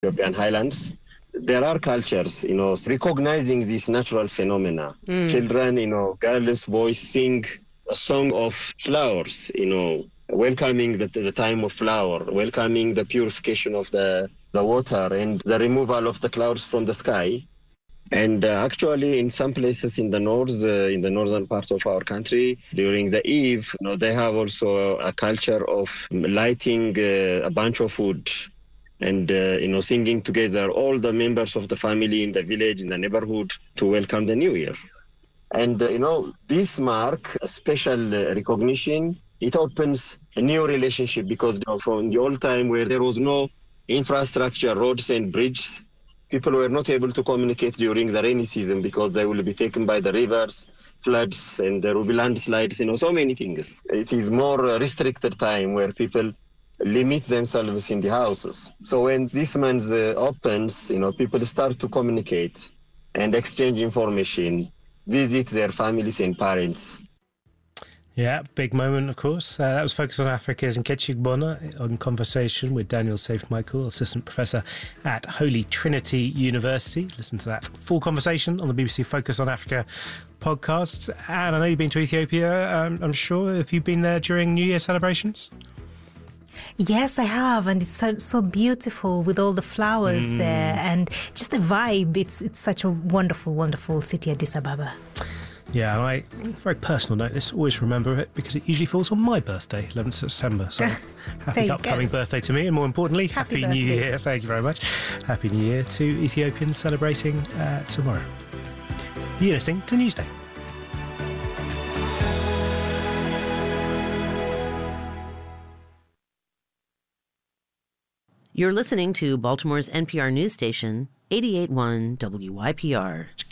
Ethiopian highlands. There are cultures, recognizing these natural phenomena. Children, girls, boys sing a song of flowers, welcoming the time of flower, welcoming the purification of the water and the removal of the clouds from the sky. And actually, in some places in the northern part of our country, during the Eve, they have also a culture of lighting a bunch of wood and, singing together, all the members of the family in the village, in the neighborhood, to welcome the new year. And, this mark a special recognition. It opens a new relationship because from the old time where there was no infrastructure, roads and bridges, people were not able to communicate during the rainy season because they will be taken by the rivers, floods, and there will be landslides, so many things. It is more restricted time where people limit themselves in the houses. So when this month opens, people start to communicate and exchange information, visit their families and parents. Yeah, big moment, of course. That was Focus on Africa's Nkechi Bona on conversation with Daniel Saif Michael, Assistant Professor at Holy Trinity University. Listen to that full conversation on the BBC Focus on Africa podcast. And I know you've been to Ethiopia, I'm sure. Have you been there during New Year celebrations? Yes, I have, and it's so beautiful with all the flowers there and just the vibe. It's such a wonderful, wonderful city, Addis Ababa. Yeah, and I, very personal note, this always remember it because it usually falls on my birthday, 11th September. So happy upcoming birthday to me, and more importantly, Happy New Year. Thank you very much. Happy New Year to Ethiopians celebrating tomorrow. You're listening to Newsday. You're listening to Baltimore's NPR news station, 88.1 WYPR.